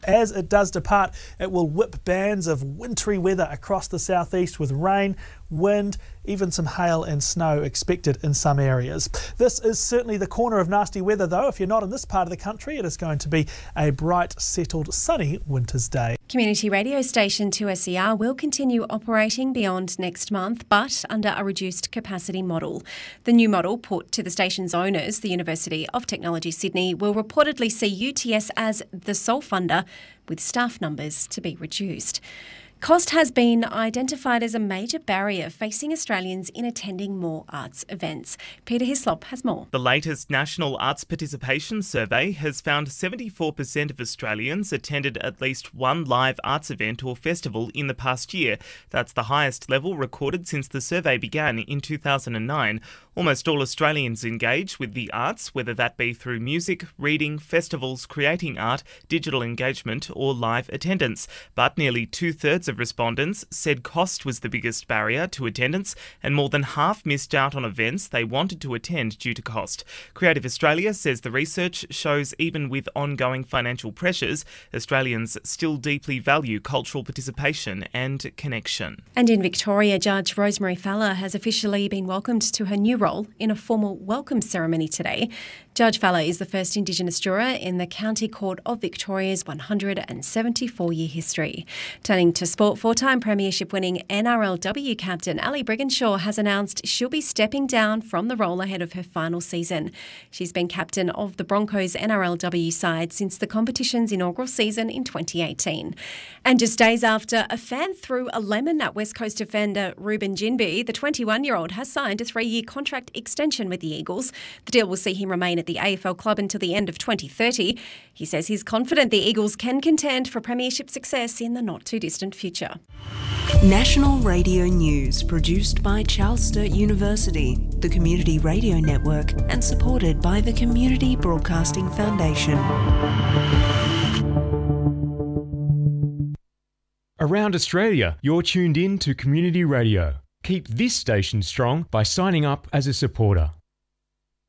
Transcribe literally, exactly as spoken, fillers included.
as it does depart, it will whip bands of wintry weather across the southeast with rain, wind, even some hail and snow expected in some areas. This is certainly the corner of nasty weather though. If you're not in this part of the country, it is going to be a bright, settled, sunny winter's day. Community radio station two S E R will continue operating beyond next month, but under a reduced capacity model. The new model, put to the station's owners, the University of Technology Sydney, will reportedly see U T S as the sole funder, with staff numbers to be reduced. Cost has been identified as a major barrier facing Australians in attending more arts events. Peter Hislop has more. The latest National Arts Participation Survey has found seventy-four percent of Australians attended at least one live arts event or festival in the past year. That's the highest level recorded since the survey began in two thousand nine. Almost all Australians engage with the arts, whether that be through music, reading, festivals, creating art, digital engagement or live attendance. But nearly two-thirds of respondents said cost was the biggest barrier to attendance, and more than half missed out on events they wanted to attend due to cost. Creative Australia says the research shows even with ongoing financial pressures, Australians still deeply value cultural participation and connection. And in Victoria, Judge Rosemary Fowler has officially been welcomed to her new role in a formal welcome ceremony today. Judge Fowler is the first Indigenous juror in the County Court of Victoria's one hundred seventy-four year history. Turning to sport, four-time premiership-winning N R L W captain Ali Brigginshaw has announced she'll be stepping down from the role ahead of her final season. She's been captain of the Broncos N R L W side since the competition's inaugural season in twenty eighteen. And just days after a fan threw a lemon at West Coast defender Ruben Jinby, the twenty-one-year-old has signed a three-year contract extension with the Eagles. The deal will see him remain at the A F L club until the end of twenty thirty. He says he's confident the Eagles can contend for premiership success in the not-too-distant future. National Radio News, produced by Charles Sturt University, the Community Radio Network, and supported by the Community Broadcasting Foundation. Around Australia, you're tuned in to Community Radio. Keep this station strong by signing up as a supporter.